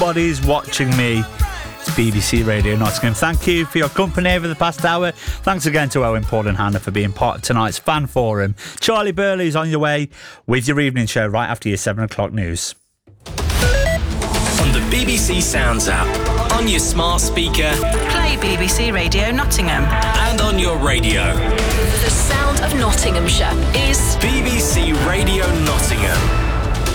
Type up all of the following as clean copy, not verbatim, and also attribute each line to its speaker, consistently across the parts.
Speaker 1: Nobody's watching me. It's BBC Radio Nottingham. Thank you for your company over the past hour. Thanks again to Owen, Paul and Hannah for being part of tonight's fan forum. Charlie Burley's on your way with your evening show right after your 7 o'clock news.
Speaker 2: On the BBC Sounds app, on your smart speaker,
Speaker 3: play BBC Radio Nottingham,
Speaker 2: and on your radio.
Speaker 4: The sound of Nottinghamshire is
Speaker 2: BBC Radio Nottingham.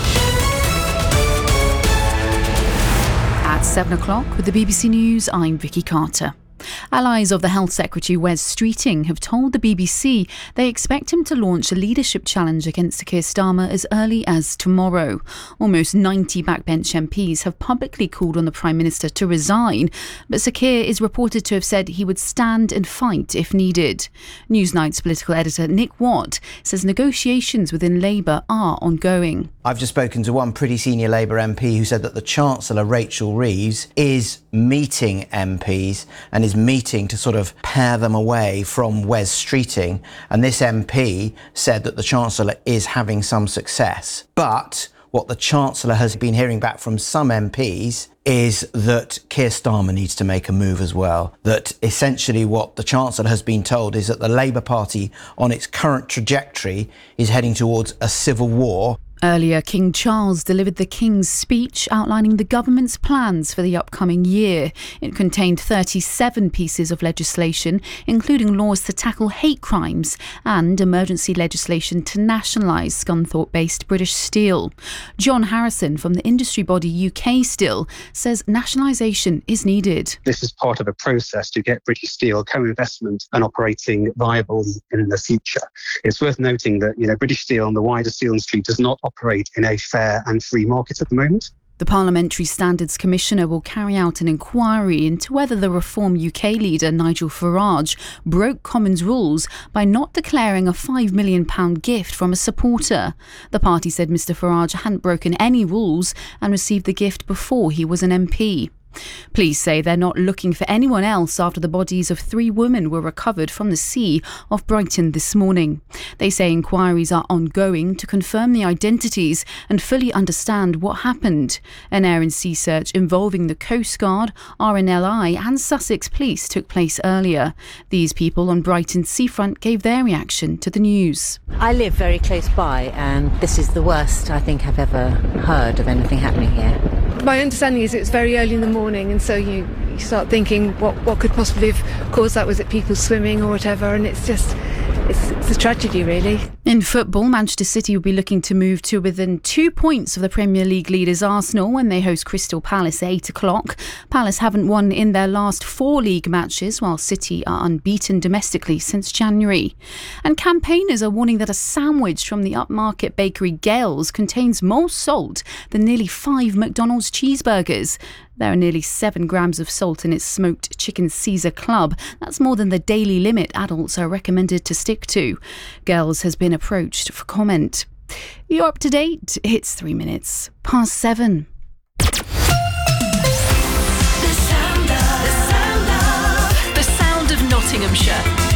Speaker 5: At 7 o'clock with the BBC News, I'm Vicky Carter. Allies of the Health Secretary Wes Streeting have told the BBC they expect him to launch a leadership challenge against Sir Keir Starmer as early as tomorrow. Almost 90 backbench MPs have publicly called on the Prime Minister to resign, but Sir Keir is reported to have said he would stand and fight if needed. Newsnight's political editor Nick Watt says negotiations within Labour are ongoing.
Speaker 6: I've just spoken to one pretty senior Labour MP who said that the Chancellor, Rachel Reeves, is meeting MPs and is meeting to sort of pare them away from Wes Streeting. And this MP said that the Chancellor is having some success. But what the Chancellor has been hearing back from some MPs is that Keir Starmer needs to make a move as well. That essentially what the Chancellor has been told is that the Labour Party on its current trajectory is heading towards a civil war.
Speaker 5: Earlier, King Charles delivered the King's speech outlining the government's plans for the upcoming year. It contained 37 pieces of legislation, including laws to tackle hate crimes and emergency legislation to nationalise Scunthorpe-based British Steel. John Harrison from the industry body UK Steel says nationalisation is needed.
Speaker 7: This is part of a process to get British Steel co-investment and operating viable in the future. It's worth noting that, British Steel and the wider steel industry does not operate in a fair and free market at the moment.
Speaker 5: The Parliamentary Standards Commissioner will carry out an inquiry into whether the Reform UK leader Nigel Farage broke Commons rules by not declaring a £5 million gift from a supporter. The party said Mr Farage hadn't broken any rules and received the gift before he was an MP. Police say they're not looking for anyone else after the bodies of 3 women were recovered from the sea off Brighton this morning. They say inquiries are ongoing to confirm the identities and fully understand what happened. An air and sea search involving the Coast Guard, RNLI and Sussex Police took place earlier. These people on Brighton's seafront gave their reaction to the news.
Speaker 8: I live very close by and this is the worst I think I've ever heard of anything happening here.
Speaker 9: My understanding is it's very early in the morning, and so you start thinking what could possibly have caused that. Was it people swimming or whatever? And it's a tragedy, really.
Speaker 5: In football, Manchester City will be looking to move to within 2 points of the Premier League leaders Arsenal when they host Crystal Palace at 8 o'clock. Palace haven't won in their last 4 league matches, while City are unbeaten domestically since January. And campaigners are warning that a sandwich from the upmarket bakery Gales contains more salt than nearly 5 McDonald's cheeseburgers. There are nearly 7 grams of salt in its smoked chicken Caesar club. That's more than the daily limit adults are recommended to stick to. Gales has been approached for comment. You're up to date. It's 3 minutes past 7.
Speaker 4: the sound of Nottinghamshire.